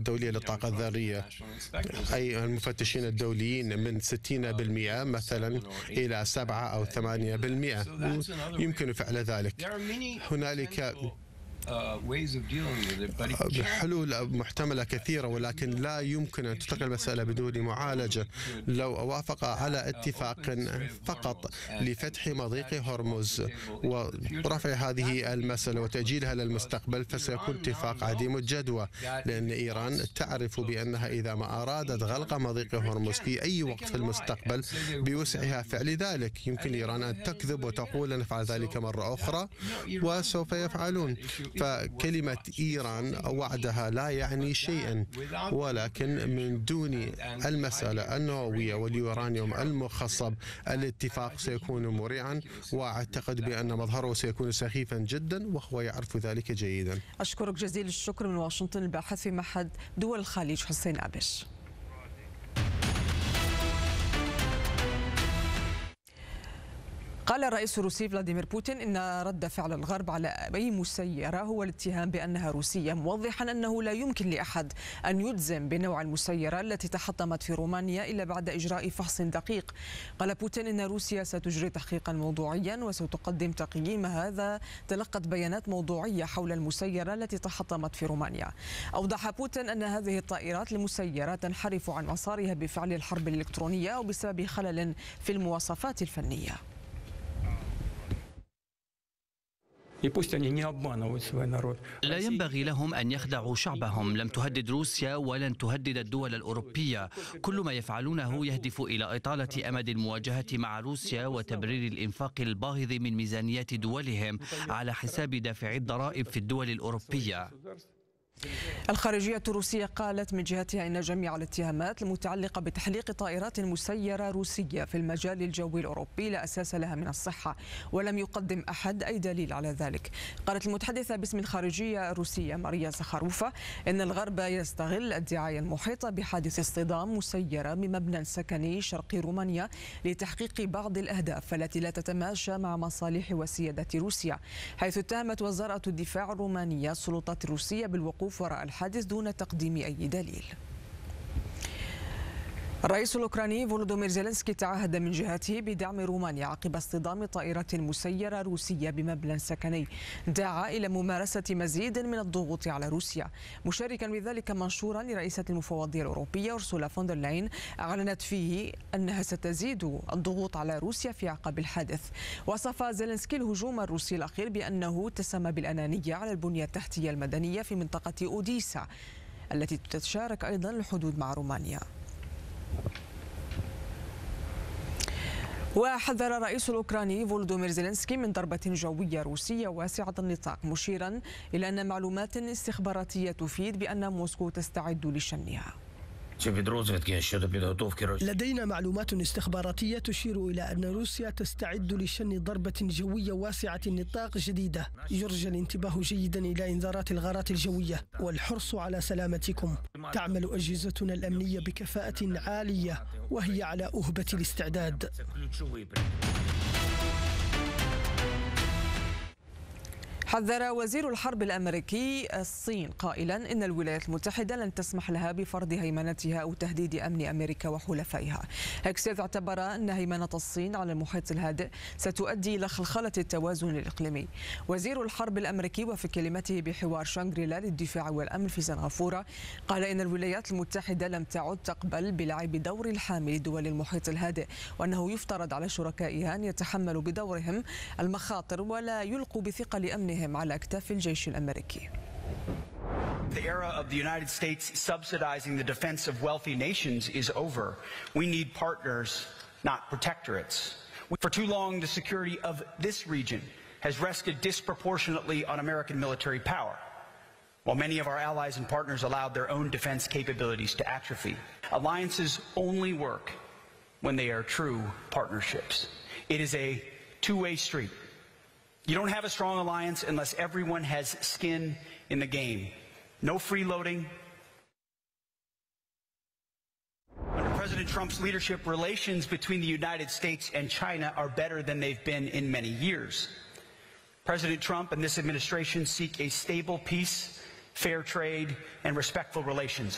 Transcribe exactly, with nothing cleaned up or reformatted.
الدولية للطاقة الذرية، أي المفتشين الدوليين من ستين بالمئة مثلا إلى سبعة أو ثمانية بالمئة، يمكن فعل ذلك. هنالك حلول محتملة كثيرة، ولكن لا يمكن أن تترك المسألة بدون معالجة. لو وافق على اتفاق فقط لفتح مضيق هرمز ورفع هذه المسألة وتأجيلها للمستقبل فسيكون اتفاق عديم الجدوى، لأن إيران تعرف بأنها إذا ما أرادت غلق مضيق هرمز في أي وقت في المستقبل بوسعها فعل ذلك. يمكن إيران أن تكذب وتقول نفعل ذلك مرة أخرى وسوف يفعلون. فكلمة إيران وعدها لا يعني شيئا، ولكن من دون المسألة النووية واليورانيوم المخصب الاتفاق سيكون مريعا، وأعتقد بأن مظهره سيكون سخيفا جدا وهو يعرف ذلك جيدا. أشكرك جزيل الشكر من واشنطن الباحث في معهد دول الخليج حسين أبش. قال الرئيس الروسي فلاديمير بوتين إن رد فعل الغرب على أي مسيرة هو الاتهام بأنها روسية، موضحا أنه لا يمكن لأحد أن يجزم بنوع المسيرة التي تحطمت في رومانيا إلا بعد إجراء فحص دقيق. قال بوتين إن روسيا ستجري تحقيقا موضوعيا وستقدم تقييم هذا تلقت بيانات موضوعية حول المسيرة التي تحطمت في رومانيا. أوضح بوتين أن هذه الطائرات المسيرة تنحرف عن مسارها بفعل الحرب الإلكترونية أو بسبب خلل في المواصفات الفنية. لا ينبغي لهم أن يخدعوا شعبهم. لم تهدد روسيا ولن تهدد الدول الأوروبية. كل ما يفعلونه يهدف إلى إطالة أمد المواجهة مع روسيا وتبرير الإنفاق الباهظ من ميزانيات دولهم على حساب دافعي الضرائب في الدول الأوروبية. الخارجية الروسية قالت من جهتها إن جميع الاتهامات المتعلقة بتحليق طائرات مسيرة روسية في المجال الجوي الأوروبي لا أساس لها من الصحة، ولم يقدم أحد أي دليل على ذلك. قالت المتحدثة باسم الخارجية الروسية ماريا زخاروفا إن الغرب يستغل الدعاية المحيطة بحادث اصطدام مسيرة بمبنى سكني شرقي رومانيا لتحقيق بعض الأهداف التي لا تتماشى مع مصالح وسيادة روسيا، حيث اتهمت وزارة الدفاع الرومانية السلطات الروسية بالوقوف وراء الحادث دون تقديم أي دليل. الرئيس الأوكراني فولودومير زيلينسكي تعهد من جهته بدعم رومانيا عقب اصطدام طائرة مسيرة روسية بمبنى سكني. دعا إلى ممارسة مزيد من الضغوط على روسيا، مشاركا بذلك منشورا لرئيسة المفوضية الأوروبية أرسولا فون دير لاين أعلنت فيه أنها ستزيد الضغوط على روسيا في عقب الحادث. وصف زيلينسكي الهجوم الروسي الأخير بأنه اتسم بالأنانية على البنية التحتية المدنية في منطقة أوديسا التي تتشارك أيضا الحدود مع رومانيا. وحذر الرئيس الأوكراني فولودومير زيلينسكي من ضربة جوية روسية واسعة النطاق، مشيرا إلى أن معلومات استخباراتية تفيد بأن موسكو تستعد لشنها. لدينا معلومات استخباراتية تشير إلى أن روسيا تستعد لشن ضربة جوية واسعة النطاق جديدة. يرجى الانتباه جيدا إلى إنذارات الغارات الجوية والحرص على سلامتكم. تعمل أجهزتنا الأمنية بكفاءة عالية وهي على أهبة الاستعداد. حذر وزير الحرب الأمريكي الصين قائلا إن الولايات المتحدة لن تسمح لها بفرض هيمنتها أو تهديد أمن أمريكا وحلفائها. هكسيث اعتبر أن هيمنة الصين على المحيط الهادئ ستؤدي إلى خلخلة التوازن الإقليمي. وزير الحرب الأمريكي وفي كلمته بحوار شانغريلا للدفاع والأمن في سنغافورة قال إن الولايات المتحدة لم تعد تقبل بلعب دور الحامي لدول المحيط الهادئ، وأنه يفترض على شركائها أن يتحملوا بدورهم المخاطر ولا يلقوا بثقل أمنهم على أكتاف الجيش الأمريكي. The era of the United States subsidizing the defense of wealthy nations is over. We need partners, not protectorates. For too long, the security of this region has rested disproportionately on American military power, while many of our allies and partners allowed their own defense capabilities to atrophy. Alliances only work when they are true partnerships. It is a two-way street. You don't have a strong alliance unless everyone has skin in the game. No freeloading. Under President Trump's leadership, relations between the United States and China are better than they've been in many years. President Trump and this administration seek a stable peace, fair trade, and respectful relations